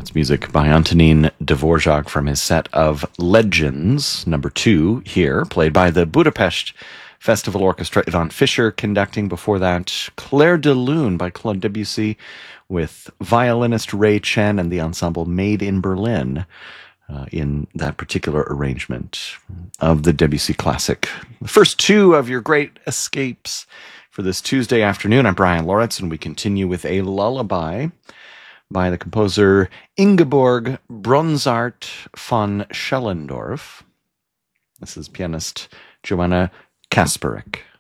That's music by Antonin Dvorak from his set of Legends, number 2 here, played by the Budapest Festival Orchestra. Yvonne Fischer conducting. Before that, Clair de Lune by Claude Debussy with violinist Ray Chen and the ensemble Made in Berlin in that particular arrangement of the Debussy classic. The first 2 of your great escapes for this Tuesday afternoon. I'm Brian Loritz, and we continue with a lullaby by the composer Ingeborg Bronsart von Schellendorf. This is pianist Joanna Kasperek.